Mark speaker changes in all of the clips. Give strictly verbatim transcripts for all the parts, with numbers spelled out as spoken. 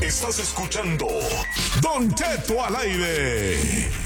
Speaker 1: Estás escuchando Don Cheto al aire.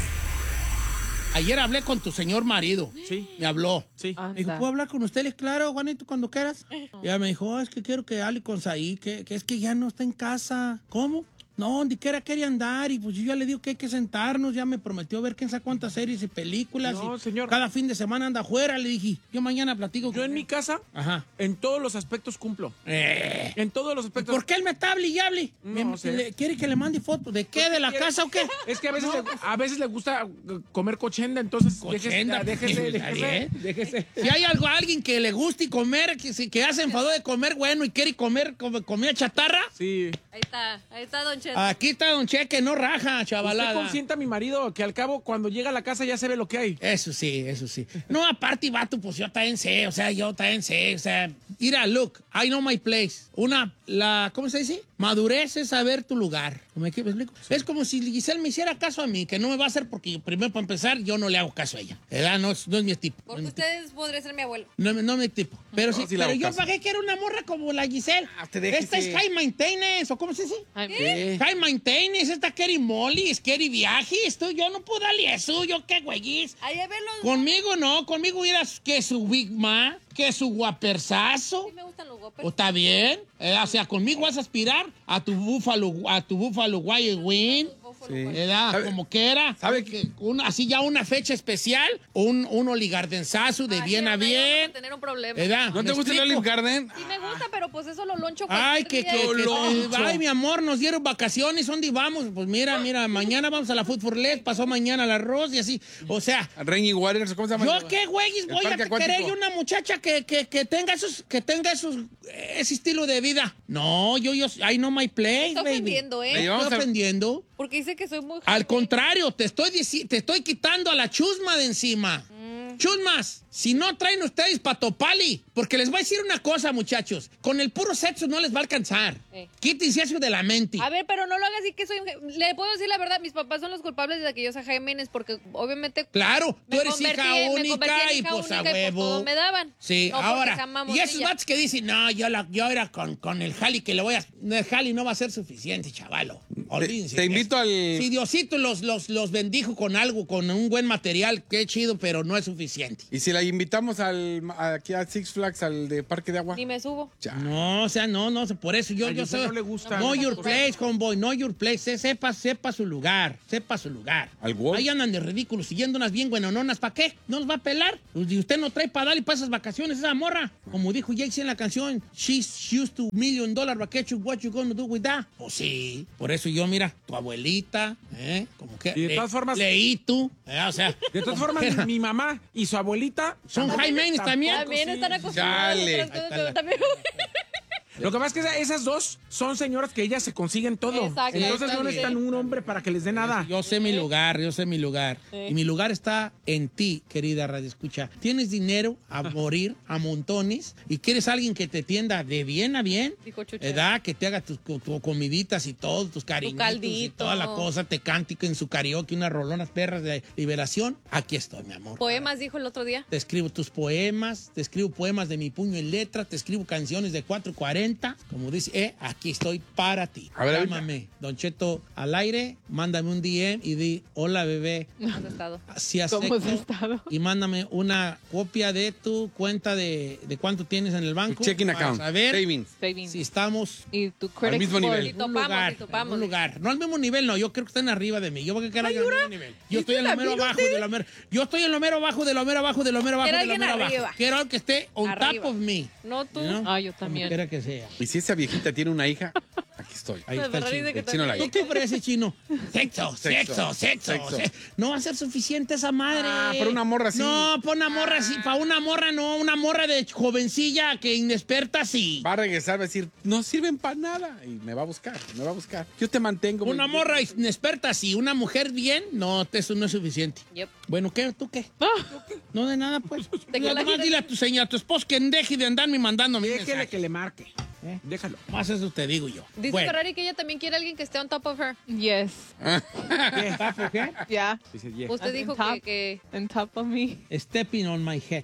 Speaker 2: Ayer hablé con tu señor marido.
Speaker 3: Sí.
Speaker 2: Me habló.
Speaker 3: Sí.
Speaker 2: Me dijo, ¿puedo hablar con usted? Le dije, claro, Juanito, cuando quieras. Y ella me dijo, oh, es que quiero que hable con Saí, que, que es que ya no está en casa. ¿Cómo? No, ni quiera quería andar y pues yo ya le digo que hay que sentarnos, ya me prometió ver quién sabe cuántas series y películas.
Speaker 3: No,
Speaker 2: y
Speaker 3: señor.
Speaker 2: Cada fin de semana anda afuera, le dije, yo mañana platico
Speaker 3: Yo
Speaker 2: con
Speaker 3: en
Speaker 2: él.
Speaker 3: mi casa,
Speaker 2: Ajá.
Speaker 3: en todos los aspectos cumplo.
Speaker 2: Eh.
Speaker 3: En todos los aspectos.
Speaker 2: ¿Por qué él me está hable y hable?
Speaker 3: No
Speaker 2: Me-
Speaker 3: sé.
Speaker 2: le- ¿Quiere que le mande fotos? ¿De qué? ¿De la
Speaker 3: quiere-
Speaker 2: casa o qué?
Speaker 3: Es que a veces, le, a veces le gusta uh, comer cochenda, entonces
Speaker 2: Cochenda,
Speaker 3: déjese,
Speaker 2: pues,
Speaker 3: déjese,
Speaker 2: ¿eh?
Speaker 3: déjese, déjese.
Speaker 2: Si hay algo a alguien que le guste y comer, que, se- que ya se enfadó de comer bueno y quiere comer como comida chatarra,
Speaker 3: Sí.
Speaker 4: Ahí está, ahí está Don Cheto.
Speaker 2: aquí está Don Cheque, no raja,
Speaker 3: Usted
Speaker 2: chavalada.
Speaker 3: consienta a mi marido que al cabo cuando llega a la casa ya se ve lo que hay.
Speaker 2: Eso sí, eso sí. No, aparte, vato, pues yo también sé, o sea, yo también sé, o sea, mira, look, I know my place. Una, la, ¿cómo se dice? Madurez es saber tu lugar. ¿Me explico? Es como si Giselle me hiciera caso a mí, que no me va a hacer porque, primero, para empezar, yo no le hago caso a ella. ¿Verdad? No, es- no es mi tipo. No
Speaker 4: Porque
Speaker 2: es mi tipo.
Speaker 4: ustedes podría ser mi abuelo.
Speaker 2: No, no me tipo. Pero sí,
Speaker 5: sí le
Speaker 2: pero
Speaker 5: hago
Speaker 2: yo
Speaker 5: caso.
Speaker 2: pagué que era una morra como la Giselle.
Speaker 5: Ah, te dejes,
Speaker 2: Esta es
Speaker 5: sí.
Speaker 2: high maintenance, ¿o cómo se dice?
Speaker 4: Ay,
Speaker 2: High maintenance, esta Kerry Molly, es Kerry Viajes. Tú, yo no puedo darle eso, yo qué güeyes.
Speaker 4: Ahí a ver los...
Speaker 2: Conmigo no, conmigo era que su Big Ma, que su guapersazo.
Speaker 4: Sí me gustan los guapos.
Speaker 2: ¿O está bien? Eh, o sea, conmigo vas a aspirar a tu búfalo, a tu búfalo Wild Wing.
Speaker 5: Sí.
Speaker 2: ¿Verdad?
Speaker 5: ¿Sabe-
Speaker 2: Como que era.
Speaker 5: sabe
Speaker 2: que una, así ya una fecha especial, un, un oligardensazo de
Speaker 4: Ay,
Speaker 2: bien a
Speaker 4: sí, ahí vamos
Speaker 2: bien.
Speaker 4: tener un problema.
Speaker 2: ¿Verdad?
Speaker 5: ¿No
Speaker 2: ¿Me
Speaker 5: te gusta el
Speaker 2: explico?
Speaker 5: Olive Garden?
Speaker 4: Sí me gusta, pero pues eso lo loncho
Speaker 2: Ay, que,
Speaker 4: cualquier
Speaker 2: que,
Speaker 4: día.
Speaker 2: que-
Speaker 5: Loncho.
Speaker 2: ay, mi amor, nos dieron vacaciones, ¿dónde vamos? Pues mira, mira, mañana vamos a la Food for Less, pasó mañana al arroz y así. O sea,
Speaker 5: Rainy Waters, ¿cómo se llama?
Speaker 2: ¿yo qué, güeyes?
Speaker 5: El
Speaker 2: Voy a
Speaker 5: parque acuático.
Speaker 2: querer yo una muchacha que, que, que tenga esos, que tenga esos, ese estilo de vida. No, yo, yo, I know my place,
Speaker 4: Está
Speaker 2: baby.
Speaker 4: ofendiendo,
Speaker 2: ¿Me
Speaker 4: ¿eh?
Speaker 5: Le
Speaker 2: estoy
Speaker 5: llevamos a-
Speaker 2: ofendiendo?
Speaker 4: Porque dice que soy muy...
Speaker 2: Al contrario, te estoy, dici- te estoy quitando a la chusma de encima. Chusmas, si no traen ustedes patopali, porque les voy a decir una cosa, muchachos, con el puro sexo no les va a alcanzar.
Speaker 4: Eh.
Speaker 2: Quítense eso de la mente.
Speaker 4: A ver, pero no lo hagas así que soy... Le puedo decir la verdad, mis papás son los culpables de que yo sea Jiménez porque obviamente...
Speaker 2: Claro, tú
Speaker 4: me
Speaker 2: eres
Speaker 4: convertí-
Speaker 2: hija
Speaker 4: me
Speaker 2: única
Speaker 4: convertí en
Speaker 2: y
Speaker 4: hija
Speaker 2: pues a
Speaker 4: única y, pues,
Speaker 2: huevo.
Speaker 4: todo me daban.
Speaker 2: Sí,
Speaker 4: No, porque
Speaker 2: ahora.
Speaker 4: sea
Speaker 2: Y
Speaker 4: mamonilla.
Speaker 2: esos vatos que dicen, no, yo, la, yo era con, con el jali que le voy a. El jali no va a ser suficiente, chavalo. Olvídense.
Speaker 5: te
Speaker 2: de
Speaker 5: invito
Speaker 2: eso.
Speaker 5: al-
Speaker 2: Si Diosito los, los, los bendijo con algo, con un buen material, qué chido, pero no es suficiente.
Speaker 5: Y si la invitamos al, aquí a Six Flags, al de Parque de Agua.
Speaker 4: Ni me subo.
Speaker 5: Ya.
Speaker 2: No, o sea, no, no, por eso yo,
Speaker 3: A
Speaker 2: yo
Speaker 3: Giselle
Speaker 2: sé.
Speaker 3: no le gusta.
Speaker 2: Know
Speaker 3: No,
Speaker 2: your
Speaker 4: no,
Speaker 2: place, homeboy, know your place. Sepa, sepa su lugar, sepa su lugar.
Speaker 5: ¿Al golf?
Speaker 2: Ahí andan de ridículos, siguiendo unas bien buenononas. ¿Para qué? ¿No nos va a pelar? Pues, y usted no trae para darle para esas vacaciones esa morra. Como dijo Jay-Z en la canción, she's used to million dollar vacation, what you gonna do with that? Pues sí, por eso yo, mira, tu abuelita, ¿eh? Como que.
Speaker 3: Y de todas formas-
Speaker 2: Leí tú, ¿eh? O sea.
Speaker 3: De todas
Speaker 2: como
Speaker 3: formas,
Speaker 2: que-
Speaker 3: mi, mi mamá y su abuelita
Speaker 2: Son high maintenance también.
Speaker 4: También están acostumbrados
Speaker 5: Dale.
Speaker 4: a otras cosas,
Speaker 2: Ahí está
Speaker 4: pero también...
Speaker 3: Lo que pasa es que esa- esas dos son señoras que ellas se consiguen todo.
Speaker 4: Exacto.
Speaker 3: Entonces
Speaker 2: Está
Speaker 3: no necesitan
Speaker 2: bien.
Speaker 3: un hombre para que les dé nada.
Speaker 2: Yo sé mi lugar, yo sé mi lugar.
Speaker 4: Sí.
Speaker 2: Y mi lugar está en ti, querida Radio Escucha. Tienes dinero a morir, a montones, y quieres alguien que te tienda de bien a bien,
Speaker 4: Dijo Chucho.
Speaker 2: ¿verdad? Que te haga tus tu, tu comiditas y todo, tus cariñitos y
Speaker 4: caldito.
Speaker 2: toda la cosa, te cante en su karaoke, unas rolonas perras de liberación. Aquí estoy, mi amor.
Speaker 4: Poemas, dijo el otro día.
Speaker 2: Te escribo tus poemas, te escribo poemas de mi puño en letra, te escribo canciones de cuatro cuarenta, como dice, eh, aquí estoy para ti.
Speaker 5: A ver, a ver.
Speaker 2: Llámame, Don Cheto, al aire, mándame un D M y di, hola bebé,
Speaker 4: ¿Has estado?
Speaker 2: si has
Speaker 6: ¿Cómo has
Speaker 2: sexo,
Speaker 6: estado?
Speaker 2: y mándame una copia de tu cuenta de, de cuánto tienes en el banco.
Speaker 5: Checking
Speaker 2: para
Speaker 5: account.
Speaker 2: saber
Speaker 5: Savings.
Speaker 6: Savings.
Speaker 2: si estamos
Speaker 6: Y tu credit
Speaker 5: mismo
Speaker 6: score.
Speaker 5: nivel.
Speaker 4: Y
Speaker 2: en un
Speaker 4: topamos,
Speaker 2: lugar,
Speaker 4: y topamos.
Speaker 2: en un lugar. No al mismo nivel, no. Yo creo que están arriba de mí. Yo creo que eran al mismo nivel. Yo estoy en lo mero abajo de lo mero. Yo estoy en lo mero abajo de lo mero abajo de lo mero abajo
Speaker 4: Quiero
Speaker 2: de lo
Speaker 4: alguien
Speaker 2: mero abajo.
Speaker 4: arriba.
Speaker 2: Quiero que esté on
Speaker 4: Arriba.
Speaker 2: top of me.
Speaker 4: No tú.
Speaker 2: ¿No?
Speaker 6: Ah, yo
Speaker 2: Como
Speaker 6: también.
Speaker 2: quiera que sea.
Speaker 5: Y si esa viejita tiene una hija, aquí estoy.
Speaker 2: Ahí
Speaker 4: Pues,
Speaker 2: está el
Speaker 4: ¿verdad?
Speaker 2: chino.
Speaker 4: Dice que
Speaker 5: El chino la
Speaker 4: también-
Speaker 2: ¿Tú qué ofreces, chino? Sexo, sexo,
Speaker 5: Sexo,
Speaker 2: sexo.
Speaker 5: sexo.
Speaker 2: se- No va a ser suficiente esa madre.
Speaker 5: Ah, para una morra sí.
Speaker 2: No, para una morra sí. Para una morra no. Una morra de jovencilla que inexperta sí.
Speaker 5: Va a regresar, va a decir, no sirven para nada. Y me va a buscar, me va a buscar. Yo te mantengo.
Speaker 2: Una
Speaker 5: güey.
Speaker 2: morra inexperta sí. Una mujer bien, no, eso no es suficiente.
Speaker 4: Yep.
Speaker 2: Bueno, ¿qué? ¿Tú qué? No de nada, pues.
Speaker 4: ¿De qué la
Speaker 2: Además,
Speaker 4: quieres?
Speaker 2: dile a tu señora, a tu esposo que deje de andarme mandando a mí
Speaker 3: Déjele
Speaker 2: mensajes.
Speaker 3: que le marque.
Speaker 2: ¿eh?
Speaker 3: Déjalo.
Speaker 2: Más eso te digo yo.
Speaker 4: Dice
Speaker 2: Bueno.
Speaker 4: Ferrari que ella también quiere a alguien que esté on top of her.
Speaker 6: Yes.
Speaker 2: ¿Tapo qué?
Speaker 6: Yeah.
Speaker 3: Dice, yeah.
Speaker 4: Usted
Speaker 6: On
Speaker 4: dijo
Speaker 6: top.
Speaker 4: que, que...
Speaker 6: On top of me.
Speaker 2: Stepping on my head.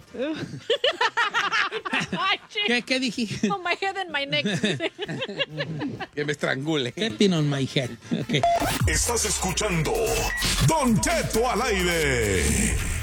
Speaker 2: ¿Qué, qué dijiste?
Speaker 4: On my head and my neck.
Speaker 5: Que me estrangule.
Speaker 2: Stepping on my head. Okay.
Speaker 1: Estás escuchando Don Cheto al aire.